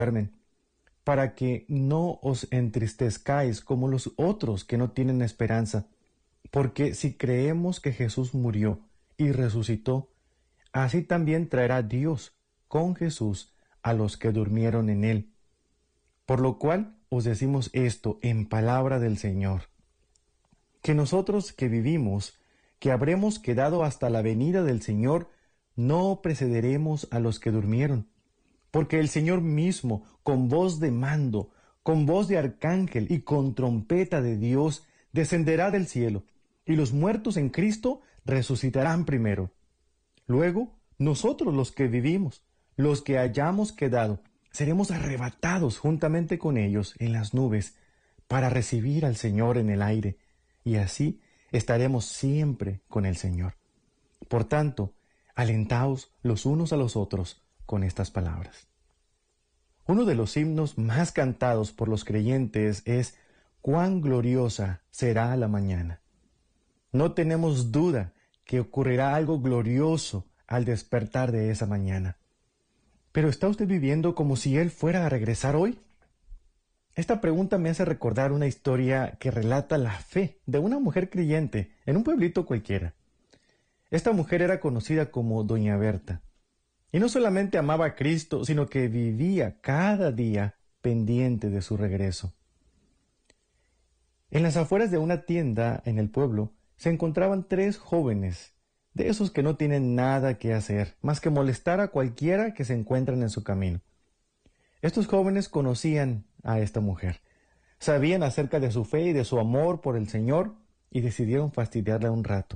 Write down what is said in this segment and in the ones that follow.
duermen, para que no os entristezcáis como los otros que no tienen esperanza. Porque si creemos que Jesús murió y resucitó, así también traerá Dios con Jesús a los que durmieron en él. Por lo cual os decimos esto en palabra del Señor, que nosotros que vivimos, que habremos quedado hasta la venida del Señor, no precederemos a los que durmieron. Porque el Señor mismo, con voz de mando, con voz de arcángel y con trompeta de Dios, descenderá del cielo, y los muertos en Cristo resucitarán primero. Luego, nosotros los que vivimos, los que hayamos quedado, seremos arrebatados juntamente con ellos en las nubes, para recibir al Señor en el aire, y así estaremos siempre con el Señor. Por tanto, alentaos los unos a los otros con estas palabras. Uno de los himnos más cantados por los creyentes es «Cuán gloriosa será la mañana». No tenemos duda que ocurrirá algo glorioso al despertar de esa mañana. ¿Pero está usted viviendo como si Él fuera a regresar hoy? Esta pregunta me hace recordar una historia que relata la fe de una mujer creyente en un pueblito cualquiera. Esta mujer era conocida como Doña Berta. Y no solamente amaba a Cristo, sino que vivía cada día pendiente de su regreso. En las afueras de una tienda en el pueblo se encontraban 3 jóvenes, de esos que no tienen nada que hacer, más que molestar a cualquiera que se encuentren en su camino. Estos jóvenes conocían a esta mujer, sabían acerca de su fe y de su amor por el Señor y decidieron fastidiarla un rato.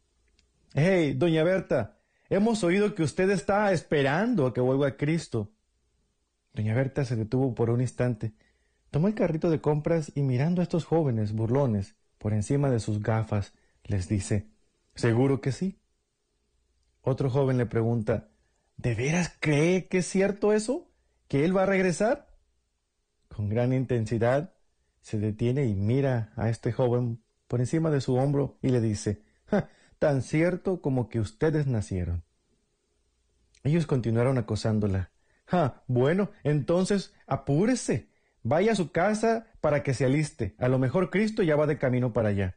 «Hey, Doña Berta, hemos oído que usted está esperando a que vuelva a Cristo». Doña Berta se detuvo por un instante, tomó el carrito de compras y mirando a estos jóvenes burlones por encima de sus gafas, les dice: «¿Seguro que sí?». Otro joven le pregunta: «¿De veras cree que es cierto eso? ¿Que él va a regresar?». Con gran intensidad se detiene y mira a este joven por encima de su hombro y le dice: «Ja, tan cierto como que ustedes nacieron». Ellos continuaron acosándola. «Ja, bueno, entonces apúrese, vaya a su casa para que se aliste, a lo mejor Cristo ya va de camino para allá».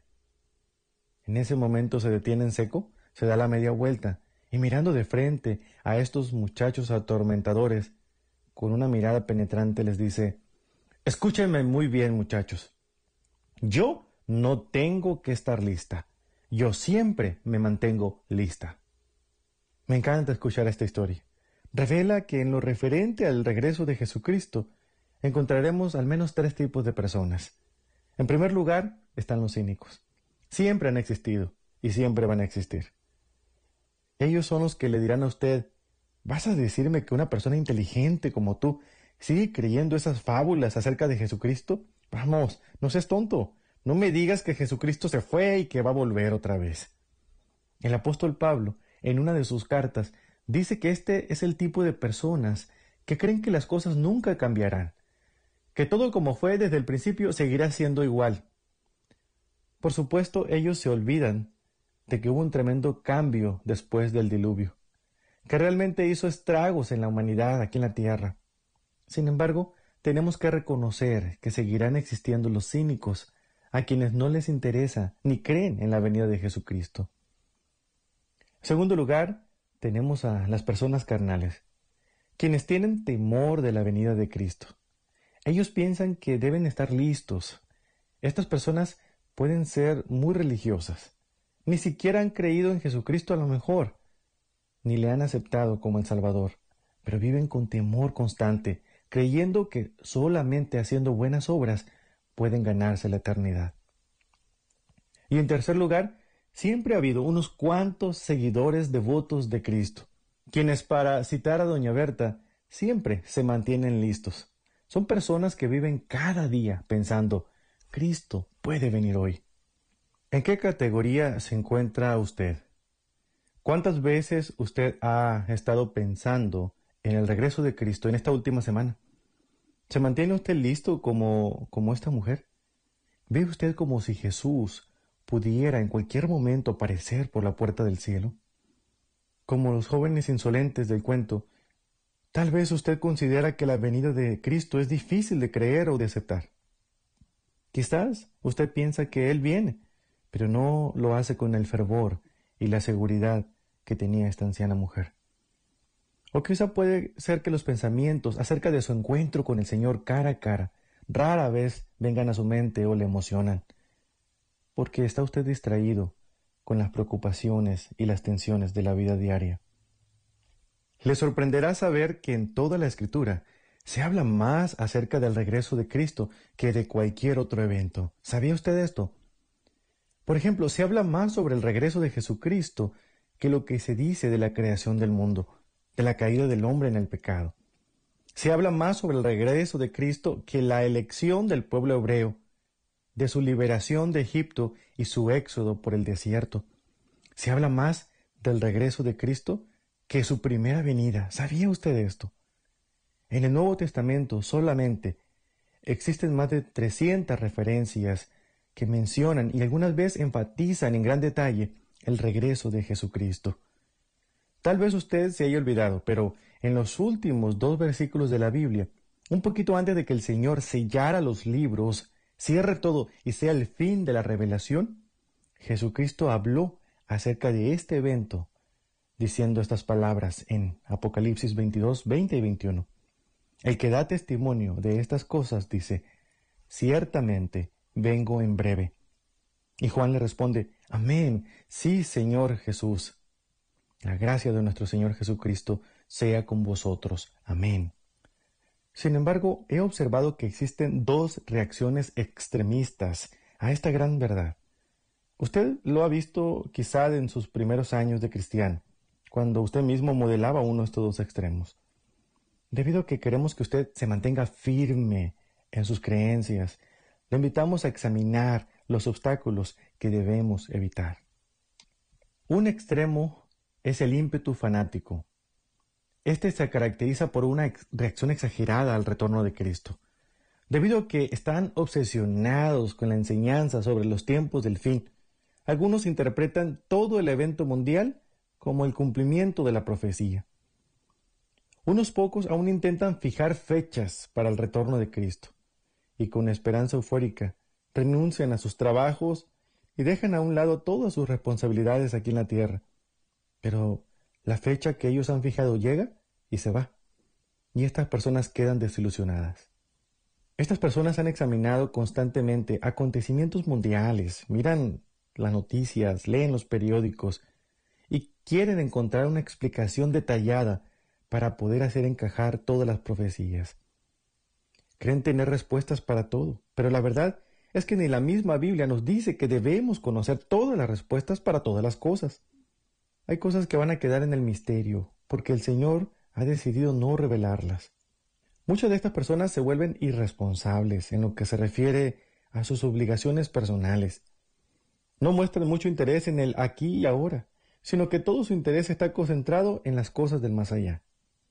En ese momento se detiene en seco, se da la media vuelta y mirando de frente a estos muchachos atormentadores, con una mirada penetrante les dice: «Escúchenme muy bien, muchachos. Yo no tengo que estar lista. Yo siempre me mantengo lista». Me encanta escuchar esta historia. Revela que en lo referente al regreso de Jesucristo encontraremos al menos 3 tipos de personas. En primer lugar están los cínicos. Siempre han existido y siempre van a existir. Ellos son los que le dirán a usted: «¿Vas a decirme que una persona inteligente como tú sigue creyendo esas fábulas acerca de Jesucristo? Vamos, no seas tonto. No me digas que Jesucristo se fue y que va a volver otra vez». El apóstol Pablo, en una de sus cartas, dice que este es el tipo de personas que creen que las cosas nunca cambiarán, que todo como fue desde el principio seguirá siendo igual. Por supuesto, ellos se olvidan de que hubo un tremendo cambio después del diluvio, que realmente hizo estragos en la humanidad aquí en la tierra. Sin embargo, tenemos que reconocer que seguirán existiendo los cínicos, a quienes no les interesa ni creen en la venida de Jesucristo. En segundo lugar, tenemos a las personas carnales, quienes tienen temor de la venida de Cristo. Ellos piensan que deben estar listos. Estas personas pueden ser muy religiosas. Ni siquiera han creído en Jesucristo a lo mejor, ni le han aceptado como el Salvador, pero viven con temor constante, creyendo que solamente haciendo buenas obras pueden ganarse la eternidad. Y en tercer lugar, siempre ha habido unos cuantos seguidores devotos de Cristo, quienes, para citar a Doña Berta, siempre se mantienen listos. Son personas que viven cada día pensando: «Cristo puede venir hoy». ¿En qué categoría se encuentra usted? ¿Cuántas veces usted ha estado pensando en el regreso de Cristo en esta última semana? ¿Se mantiene usted listo como esta mujer? ¿Ve usted como si Jesús pudiera en cualquier momento aparecer por la puerta del cielo? Como los jóvenes insolentes del cuento, Tal vez usted considera que la venida de Cristo es difícil de creer o de aceptar. Quizás usted piensa que Él viene, pero no lo hace con el fervor y la seguridad que tenía esta anciana mujer. O quizá puede ser que los pensamientos acerca de su encuentro con el Señor cara a cara rara vez vengan a su mente o le emocionan, porque está usted distraído con las preocupaciones y las tensiones de la vida diaria. Le sorprenderá saber que en toda la Escritura se habla más acerca del regreso de Cristo que de cualquier otro evento. ¿Sabía usted esto? Por ejemplo, se habla más sobre el regreso de Jesucristo que lo que se dice de la creación del mundo, de la caída del hombre en el pecado. Se habla más sobre el regreso de Cristo que la elección del pueblo hebreo, de su liberación de Egipto y su éxodo por el desierto. Se habla más del regreso de Cristo que su primera venida. ¿Sabía usted esto? En el Nuevo Testamento solamente existen más de 300 referencias que mencionan y algunas veces enfatizan en gran detalle el regreso de Jesucristo. Tal vez usted se haya olvidado, pero en los últimos 2 versículos de la Biblia, un poquito antes de que el Señor sellara los libros, cierre todo y sea el fin de la revelación, Jesucristo habló acerca de este evento, diciendo estas palabras en Apocalipsis 22, 20 y 21. El que da testimonio de estas cosas dice, ciertamente vengo en breve. Y Juan le responde, amén, sí, Señor Jesús. La gracia de nuestro Señor Jesucristo sea con vosotros. Amén. Sin embargo, he observado que existen 2 reacciones extremistas a esta gran verdad. Usted lo ha visto quizá en sus primeros años de cristiano, cuando usted mismo modelaba uno de estos 2 extremos. Debido a que queremos que usted se mantenga firme en sus creencias, le invitamos a examinar los obstáculos que debemos evitar. Un extremo es el ímpetu fanático. Este se caracteriza por una reacción exagerada al retorno de Cristo. Debido a que están obsesionados con la enseñanza sobre los tiempos del fin, algunos interpretan todo el evento mundial como el cumplimiento de la profecía. Unos pocos aún intentan fijar fechas para el retorno de Cristo, y con esperanza eufórica renuncian a sus trabajos y dejan a un lado todas sus responsabilidades aquí en la tierra. Pero la fecha que ellos han fijado llega y se va, y estas personas quedan desilusionadas. Estas personas han examinado constantemente acontecimientos mundiales, miran las noticias, leen los periódicos y quieren encontrar una explicación detallada para poder hacer encajar todas las profecías. Creen tener respuestas para todo, pero la verdad es que ni la misma Biblia nos dice que debemos conocer todas las respuestas para todas las cosas. Hay cosas que van a quedar en el misterio, porque el Señor ha decidido no revelarlas. Muchas de estas personas se vuelven irresponsables en lo que se refiere a sus obligaciones personales. No muestran mucho interés en el aquí y ahora, sino que todo su interés está concentrado en las cosas del más allá.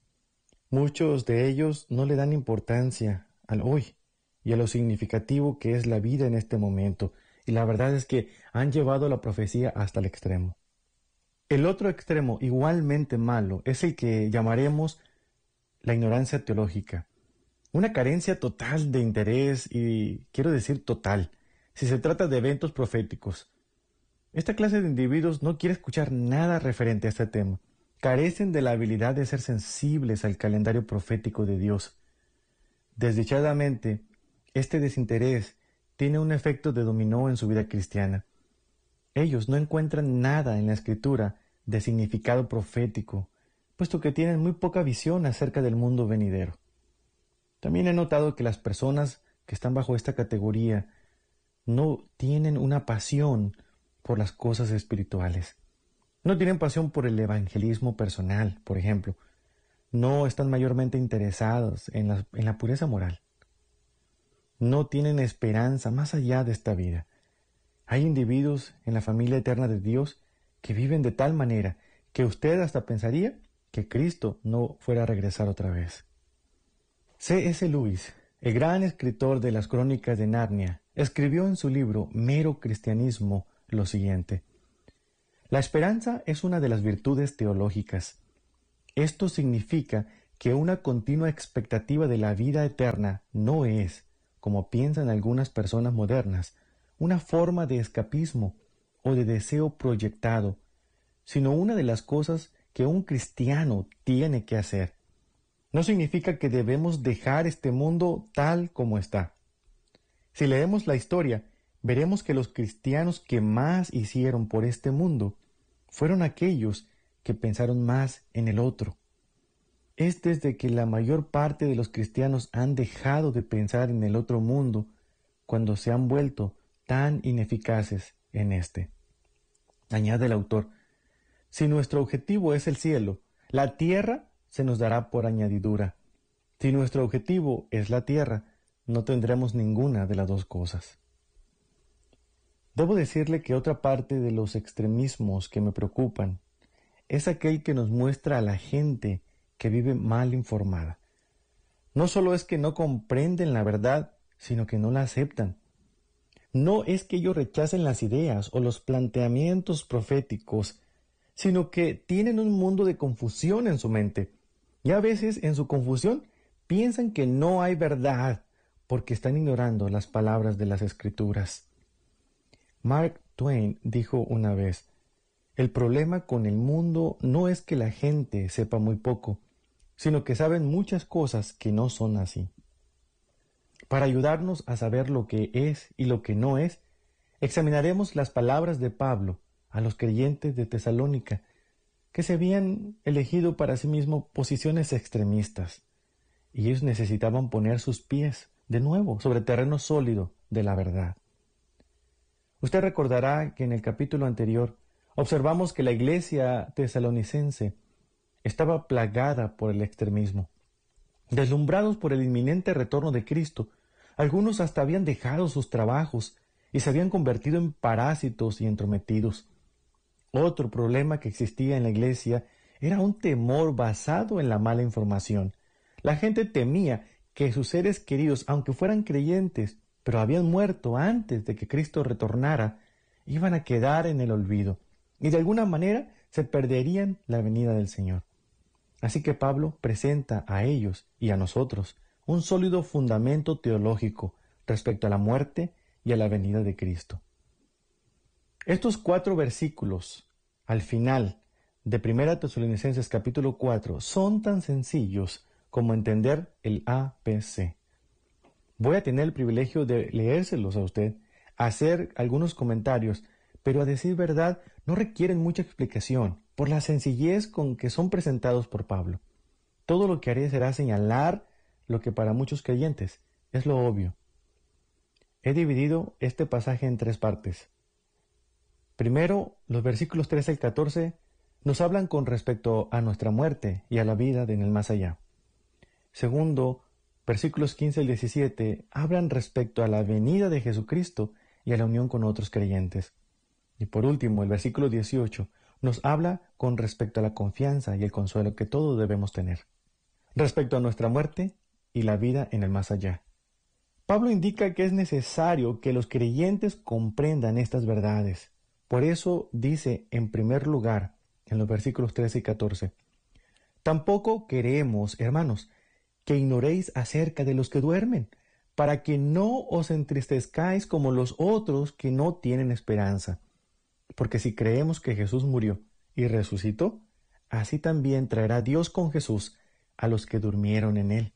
Muchos de ellos no le dan importancia al hoy y a lo significativo que es la vida en este momento, y la verdad es que han llevado la profecía hasta el extremo. El otro extremo, igualmente malo, es el que llamaremos la ignorancia teológica. Una carencia total de interés, y quiero decir total, si se trata de eventos proféticos. Esta clase de individuos no quiere escuchar nada referente a este tema. Carecen de la habilidad de ser sensibles al calendario profético de Dios. Desdichadamente, este desinterés tiene un efecto de dominó en su vida cristiana. Ellos no encuentran nada en la Escritura de significado profético, puesto que tienen muy poca visión acerca del mundo venidero. También he notado que las personas que están bajo esta categoría no tienen una pasión por las cosas espirituales. No tienen pasión por el evangelismo personal, por ejemplo. No están mayormente interesados en la pureza moral. No tienen esperanza más allá de esta vida. Hay individuos en la familia eterna de Dios que viven de tal manera que usted hasta pensaría que Cristo no fuera a regresar otra vez. C.S. Lewis, el gran escritor de las Crónicas de Narnia, escribió en su libro Mero Cristianismo lo siguiente: la esperanza es una de las virtudes teológicas. Esto significa que una continua expectativa de la vida eterna no es, como piensan algunas personas modernas, una forma de escapismo o de deseo proyectado, sino una de las cosas que un cristiano tiene que hacer. No significa que debemos dejar este mundo tal como está. Si leemos la historia, veremos que los cristianos que más hicieron por este mundo fueron aquellos que pensaron más en el otro. Es desde que la mayor parte de los cristianos han dejado de pensar en el otro mundo cuando se han vuelto tan ineficaces en este. Añade el autor, si nuestro objetivo es el cielo, la tierra se nos dará por añadidura. Si nuestro objetivo es la tierra, no tendremos ninguna de las dos cosas. Debo decirle que otra parte de los extremismos que me preocupan es aquel que nos muestra a la gente que vive mal informada. No solo es que no comprenden la verdad, sino que no la aceptan. No es que ellos rechacen las ideas o los planteamientos proféticos, sino que tienen un mundo de confusión en su mente. Y a veces en su confusión piensan que no hay verdad porque están ignorando las palabras de las Escrituras. Mark Twain dijo una vez, el problema con el mundo no es que la gente sepa muy poco, sino que saben muchas cosas que no son así. Para ayudarnos a saber lo que es y lo que no es, examinaremos las palabras de Pablo a los creyentes de Tesalónica, que se habían elegido para sí mismos posiciones extremistas, y ellos necesitaban poner sus pies de nuevo sobre terreno sólido de la verdad. Usted recordará que en el capítulo anterior observamos que la iglesia tesalonicense estaba plagada por el extremismo. Deslumbrados por el inminente retorno de Cristo, algunos hasta habían dejado sus trabajos y se habían convertido en parásitos y entrometidos. Otro problema que existía en la iglesia era un temor basado en la mala información. La gente temía que sus seres queridos, aunque fueran creyentes, pero habían muerto antes de que Cristo retornara, iban a quedar en el olvido y de alguna manera se perderían la venida del Señor. Así que Pablo presenta a ellos y a nosotros un sólido fundamento teológico respecto a la muerte y a la venida de Cristo. Estos 4 versículos al final de 1 Tesalonicenses capítulo 4 son tan sencillos como entender el ABC. Voy a tener el privilegio de leérselos a usted, hacer algunos comentarios, pero a decir verdad no requieren mucha explicación por la sencillez con que son presentados por Pablo. Todo lo que haré será señalar lo que para muchos creyentes es lo obvio. He dividido este pasaje en 3 partes. Primero, los versículos 13 al 14 nos hablan con respecto a nuestra muerte y a la vida en el más allá. Segundo, versículos 15 al 17 hablan respecto a la venida de Jesucristo y a la unión con otros creyentes. Y por último, el versículo 18 nos habla con respecto a la confianza y el consuelo que todos debemos tener, respecto a nuestra muerte y la vida en el más allá. Pablo indica que es necesario que los creyentes comprendan estas verdades. Por eso dice en primer lugar, en los versículos 13 y 14, tampoco queremos, hermanos, que ignoréis acerca de los que duermen, para que no os entristezcáis como los otros que no tienen esperanza. Porque si creemos que Jesús murió y resucitó, así también traerá Dios con Jesús a los que durmieron en él.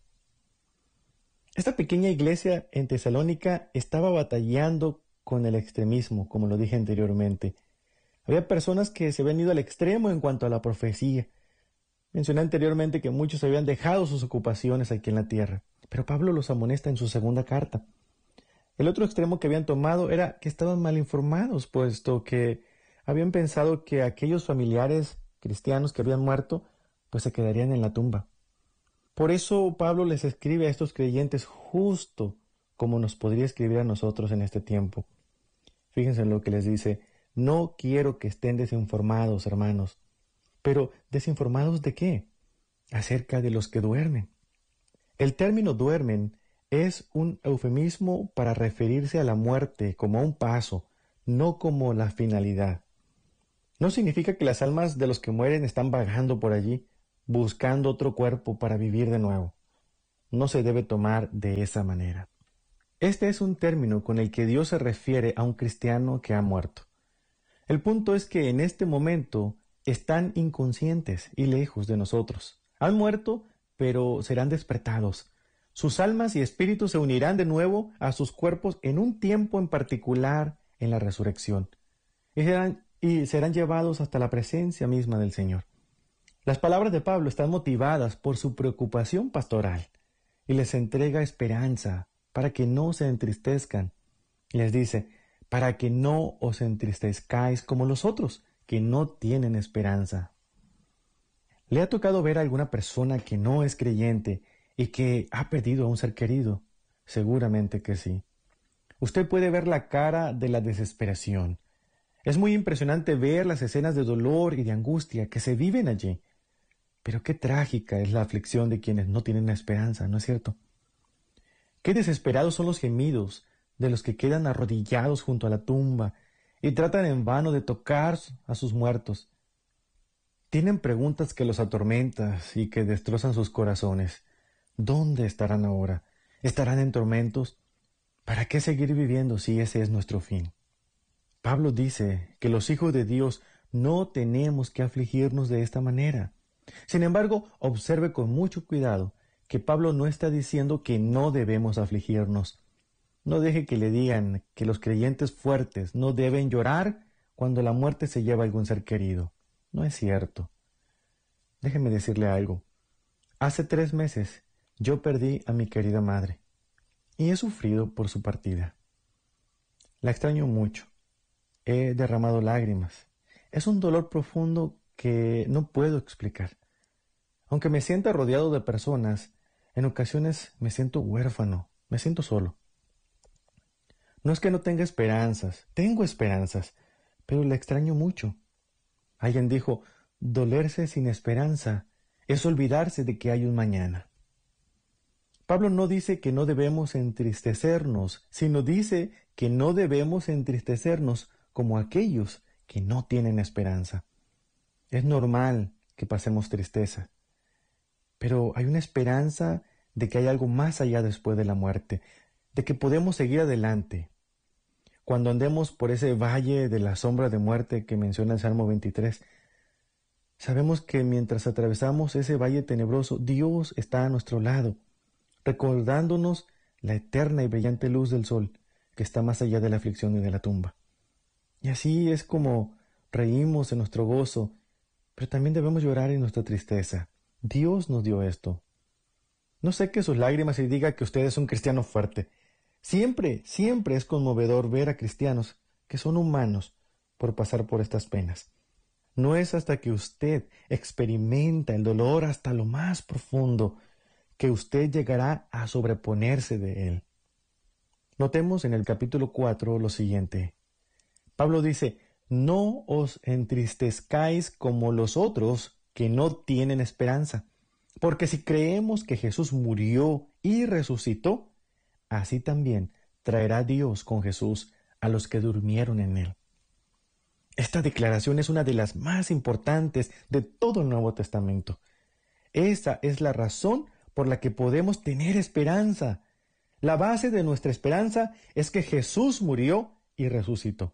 Esta pequeña iglesia en Tesalónica estaba batallando con el extremismo, como lo dije anteriormente. Había personas que se habían ido al extremo en cuanto a la profecía. Mencioné anteriormente que muchos habían dejado sus ocupaciones aquí en la tierra, pero Pablo los amonesta en su segunda carta. El otro extremo que habían tomado era que estaban mal informados, puesto que habían pensado que aquellos familiares cristianos que habían muerto, pues se quedarían en la tumba. Por eso Pablo les escribe a estos creyentes justo como nos podría escribir a nosotros en este tiempo. Fíjense en lo que les dice, no quiero que estén desinformados, hermanos. Pero, ¿desinformados de qué? Acerca de los que duermen. El término duermen es un eufemismo para referirse a la muerte como un paso, no como la finalidad. No significa que las almas de los que mueren están vagando por allí, buscando otro cuerpo para vivir de nuevo. No se debe tomar de esa manera. Este es un término con el que Dios se refiere a un cristiano que ha muerto. El punto es que en este momento están inconscientes y lejos de nosotros. Han muerto, pero serán despertados. Sus almas y espíritus se unirán de nuevo a sus cuerpos en un tiempo en particular en la resurrección. Y serán llevados hasta la presencia misma del Señor. Las palabras de Pablo están motivadas por su preocupación pastoral y les entrega esperanza para que no se entristezcan. Y les dice, para que no os entristezcáis como los otros, que no tienen esperanza. ¿Le ha tocado ver a alguna persona que no es creyente y que ha perdido a un ser querido? Seguramente que sí. Usted puede ver la cara de la desesperación. Es muy impresionante ver las escenas de dolor y de angustia que se viven allí. Pero qué trágica es la aflicción de quienes no tienen esperanza, ¿no es cierto? Qué desesperados son los gemidos de los que quedan arrodillados junto a la tumba y tratan en vano de tocar a sus muertos. Tienen preguntas que los atormentan y que destrozan sus corazones. ¿Dónde estarán ahora? ¿Estarán en tormentos? ¿Para qué seguir viviendo si ese es nuestro fin? Pablo dice que los hijos de Dios no tenemos que afligirnos de esta manera. Sin embargo, observe con mucho cuidado que Pablo no está diciendo que no debemos afligirnos. No deje que le digan que los creyentes fuertes no deben llorar cuando la muerte se lleva a algún ser querido. No es cierto. Déjeme decirle algo. Hace 3 meses yo perdí a mi querida madre y he sufrido por su partida. La extraño mucho. He derramado lágrimas. Es un dolor profundo que no puedo explicar. Aunque me sienta rodeado de personas, en ocasiones me siento huérfano, me siento solo. No es que no tenga esperanzas, tengo esperanzas, pero la extraño mucho. Alguien dijo, dolerse sin esperanza es olvidarse de que hay un mañana. Pablo no dice que no debemos entristecernos, sino dice que no debemos entristecernos como aquellos que no tienen esperanza. Es normal que pasemos tristeza, pero hay una esperanza de que hay algo más allá después de la muerte, de que podemos seguir adelante. Cuando andemos por ese valle de la sombra de muerte que menciona el Salmo 23, sabemos que mientras atravesamos ese valle tenebroso, Dios está a nuestro lado, recordándonos la eterna y brillante luz del sol que está más allá de la aflicción y de la tumba. Y así es como reímos en nuestro gozo, pero también debemos llorar en nuestra tristeza. Dios nos dio esto. No seque sus lágrimas y diga que usted es un cristiano fuerte. Siempre es conmovedor ver a cristianos que son humanos por pasar por estas penas. No es hasta que usted experimenta el dolor hasta lo más profundo que usted llegará a sobreponerse de él. Notemos en el capítulo 4 lo siguiente. Pablo dice, no os entristezcáis como los otros que no tienen esperanza, porque si creemos que Jesús murió y resucitó, así también traerá Dios con Jesús a los que durmieron en él. Esta declaración es una de las más importantes de todo el Nuevo Testamento. Esa es la razón por la que podemos tener esperanza. La base de nuestra esperanza es que Jesús murió y resucitó.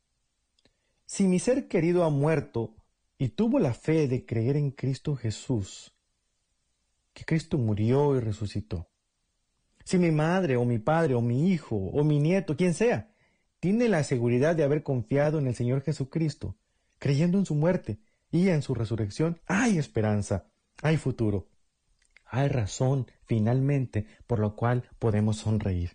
Si mi ser querido ha muerto y tuvo la fe de creer en Cristo Jesús, que Cristo murió y resucitó, si mi madre o mi padre o mi hijo o mi nieto, quien sea, tiene la seguridad de haber confiado en el Señor Jesucristo, creyendo en su muerte y en su resurrección, hay esperanza, hay futuro, hay razón finalmente por lo cual podemos sonreír.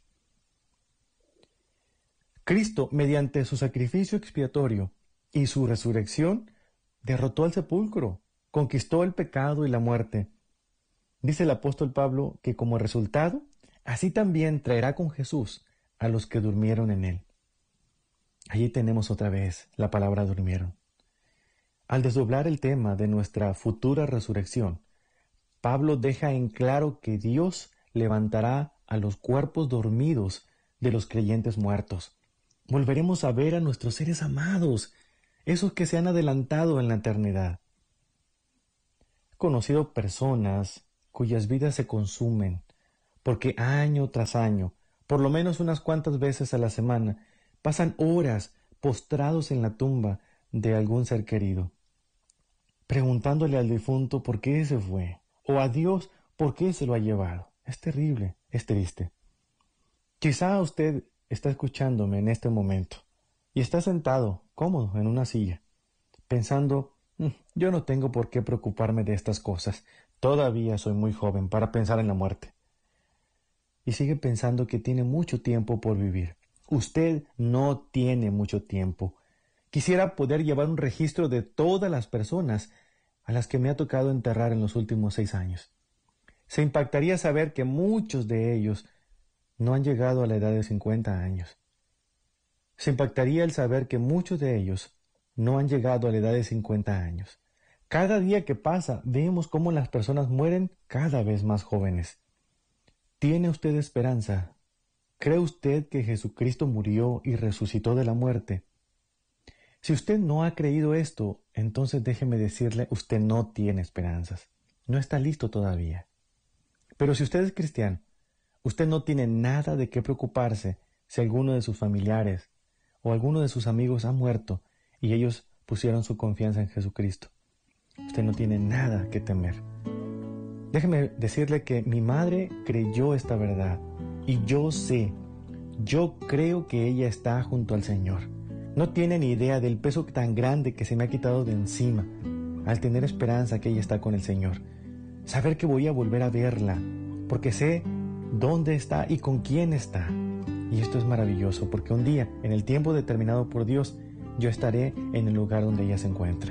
Cristo, mediante su sacrificio expiatorio y su resurrección, derrotó al sepulcro, conquistó el pecado y la muerte. Dice el apóstol Pablo que como resultado, así también traerá con Jesús a los que durmieron en él. Allí tenemos otra vez la palabra durmieron. Al desdoblar el tema de nuestra futura resurrección, Pablo deja en claro que Dios levantará a los cuerpos dormidos de los creyentes muertos. Volveremos a ver a nuestros seres amados, esos que se han adelantado en la eternidad. He conocido personas cuyas vidas se consumen porque año tras año, por lo menos unas cuantas veces a la semana, pasan horas postrados en la tumba de algún ser querido, preguntándole al difunto por qué se fue, o a Dios por qué se lo ha llevado. Es terrible, es triste. Quizá usted está escuchándome en este momento y está sentado, cómodo, en una silla, pensando, yo no tengo por qué preocuparme de estas cosas, todavía soy muy joven para pensar en la muerte. Y sigue pensando que tiene mucho tiempo por vivir. Usted no tiene mucho tiempo. Quisiera poder llevar un registro de todas las personas a las que me ha tocado enterrar en los últimos 6 años. Se impactaría saber que muchos de ellos no han llegado a la edad de 50 años. Se impactaría el saber que muchos de ellos no han llegado a la edad de 50 años. Cada día que pasa, vemos cómo las personas mueren cada vez más jóvenes. ¿Tiene usted esperanza? ¿Cree usted que Jesucristo murió y resucitó de la muerte? Si usted no ha creído esto, entonces déjeme decirle, usted no tiene esperanzas. No está listo todavía. Pero si usted es cristiano, usted no tiene nada de qué preocuparse si alguno de sus familiares o alguno de sus amigos ha muerto y ellos pusieron su confianza en Jesucristo. Usted no tiene nada que temer. Déjeme decirle que mi madre creyó esta verdad y yo creo que ella está junto al Señor. No tiene ni idea del peso tan grande que se me ha quitado de encima al tener esperanza que ella está con el Señor. Saber que voy a volver a verla, porque sé dónde está y con quién está. Y esto es maravilloso, porque un día, en el tiempo determinado por Dios, yo estaré en el lugar donde ella se encuentra.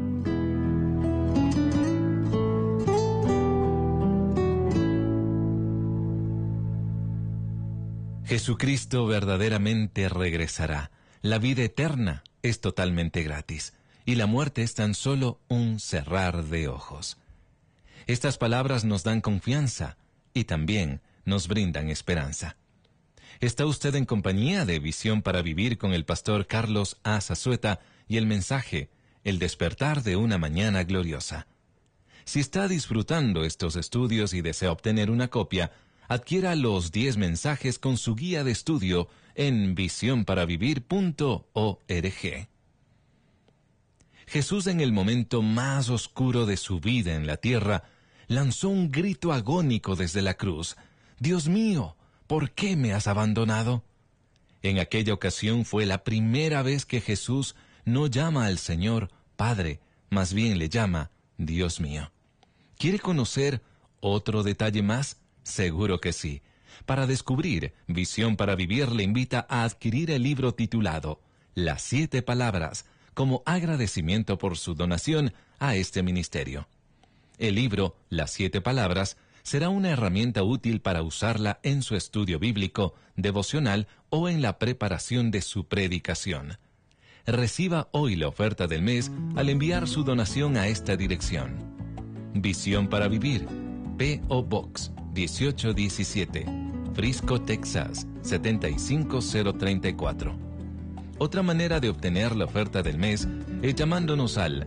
Jesucristo verdaderamente regresará. La vida eterna es totalmente gratis y la muerte es tan solo un cerrar de ojos. Estas palabras nos dan confianza y también nos brindan esperanza. Está usted en compañía de Visión para Vivir con el pastor Carlos A. Zazueta y el mensaje, El despertar de una mañana gloriosa. Si está disfrutando estos estudios y desea obtener una copia, adquiera los 10 mensajes con su guía de estudio en visionparavivir.org. Jesús, en el momento más oscuro de su vida en la tierra, lanzó un grito agónico desde la cruz: «Dios mío, ¿por qué me has abandonado?». En aquella ocasión fue la primera vez que Jesús no llama al Señor Padre, más bien le llama Dios mío. ¿Quiere conocer otro detalle más? Seguro que sí. Para descubrir, Visión para Vivir le invita a adquirir el libro titulado Las 7 Palabras, como agradecimiento por su donación a este ministerio. El libro Las 7 Palabras será una herramienta útil para usarla en su estudio bíblico, devocional o en la preparación de su predicación. Reciba hoy la oferta del mes al enviar su donación a esta dirección. Visión para Vivir, P.O. Box 1817, Frisco, Texas 75034. Otra manera de obtener la oferta del mes es llamándonos al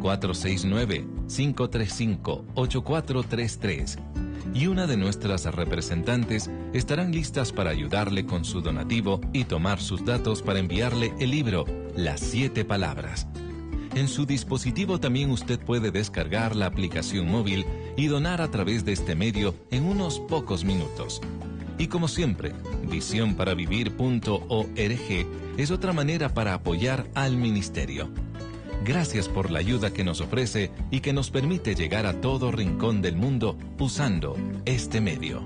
469-535-8433 y una de nuestras representantes estarán listas para ayudarle con su donativo y tomar sus datos para enviarle el libro Las 7 Palabras. En su dispositivo también usted puede descargar la aplicación móvil y donar a través de este medio en unos pocos minutos. Y como siempre, visionparavivir.org es otra manera para apoyar al ministerio. Gracias por la ayuda que nos ofrece y que nos permite llegar a todo rincón del mundo usando este medio.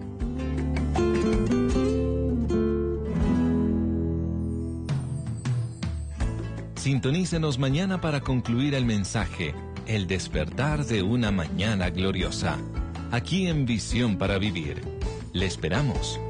Sintonícenos mañana para concluir el mensaje, El despertar de una mañana gloriosa, aquí en Visión para Vivir. Le esperamos.